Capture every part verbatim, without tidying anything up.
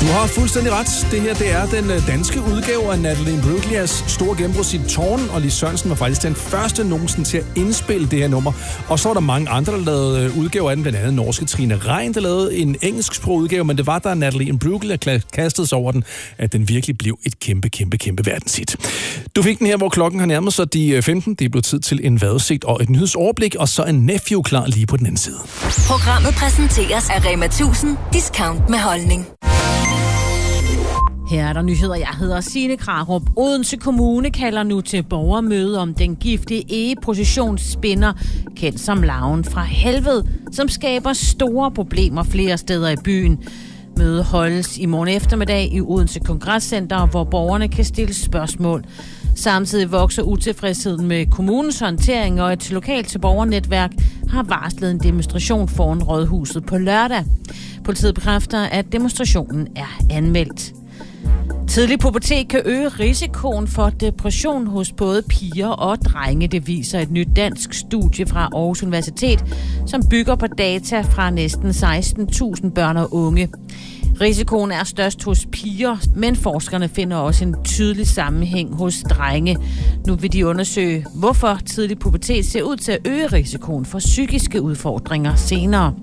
Du har fuldstændig ret. Det her, det er den danske udgave af Natalie Imbruglias store gennembrud sit Tårn, og Lis Sørensen var faktisk den første nogensinde til at indspille det her nummer. Og så var der mange andre, der lavede udgaver af den, blandt andet norske Trine Rein, der lavede en engelsksproget udgave, men det var der Natalie Imbruglia kastede sig over den, at den virkelig blev et kæmpe, kæmpe, kæmpe verdenshit. Du fik den her, hvor klokken har nærmet sig de femten. Det er blevet tid til en vejrudsigt og et nyhedsoverblik, og så er Nephew klar lige på den anden side. Programmet præsenteres af Rema tusind. Discount med holdning. Her er der nyheder. Jeg hedder Signe Krarup. Odense Kommune kalder nu til borgermøde om den giftige egepositionsspinner, kendt som larven fra helvede, som skaber store problemer flere steder i byen. Mødet holdes i morgen eftermiddag i Odense Kongresscenter, hvor borgerne kan stille spørgsmål. Samtidig vokser utilfredsheden med kommunens håndtering, og et lokalt til borgernetværk har varslet en demonstration foran Rådhuset på lørdag. Politiet bekræfter, at demonstrationen er anmeldt. Tidlig pubertet kan øge risikoen for depression hos både piger og drenge. Det viser et nyt dansk studie fra Aarhus Universitet, som bygger på data fra næsten seksten tusind børn og unge. Risikoen er størst hos piger, men forskerne finder også en tydelig sammenhæng hos drenge. Nu vil de undersøge, hvorfor tidlig pubertet ser ud til at øge risikoen for psykiske udfordringer senere.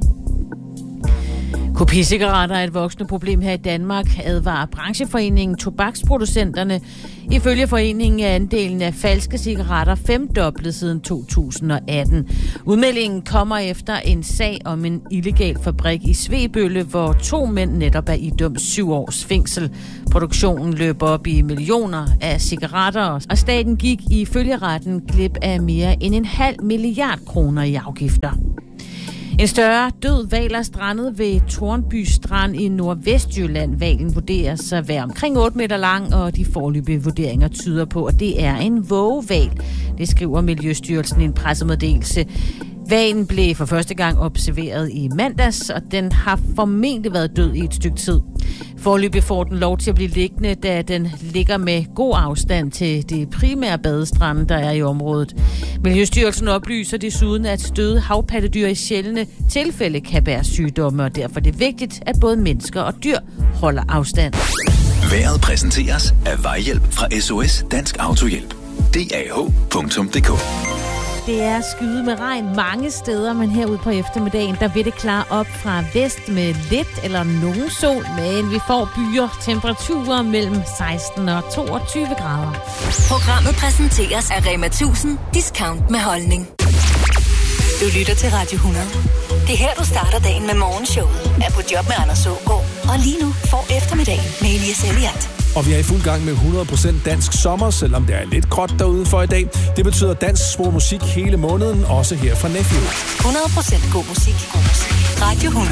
Kopicigaretter er et voksende problem her i Danmark, advarer brancheforeningen Tobaksproducenterne. Ifølge foreningen er andelen af falske cigaretter femdoblet siden to tusind og atten. Udmeldingen kommer efter en sag om en illegal fabrik i Svebølle, hvor to mænd netop er idømt syv års fængsel. Produktionen løber op i millioner af cigaretter, og staten gik i følgeretten glip af mere end en halv milliard kroner i afgifter. En større død hval er strandet ved Tornby Strand i Nordvestjylland. Hvalen vurderes at være omkring otte meter lang, og de foreløbige vurderinger tyder på, at det er en vågehval. Det skriver Miljøstyrelsen i en pressemeddelelse. Hvalen blev for første gang observeret i mandags, og den har formentlig været død i et stykke tid. Foreløbig får den lov til at blive liggende, da den ligger med god afstand til det primære badestrande, der er i området. Miljøstyrelsen oplyser desuden, at støde havpattedyr i sjældne tilfælde kan bære sygdomme, og derfor er det vigtigt, at både mennesker og dyr holder afstand. Vejret præsenteres af Vejhjælp fra S O S Dansk Autohjælp. D A H punktum d k. Det er skyet med regn mange steder, men herude på eftermiddagen, der vil det klare op fra vest med lidt eller nogen sol, men vi får byer, temperaturer mellem seksten og toogtyve grader. Programmet præsenteres af Rema tusind. Discount med holdning. Du lytter til Radio hundrede. Det er her, du starter dagen med morgenshowet. Er på job med Anders Aagaard. Og lige nu får eftermiddagen med Elias Elliot. Og vi er i fuld gang med hundrede procent dansk sommer, selvom det er lidt gråt derude for i dag. Det betyder dansk sprog musik hele måneden, også her fra Nephew. hundrede procent god musik. God musik. Radio hundrede.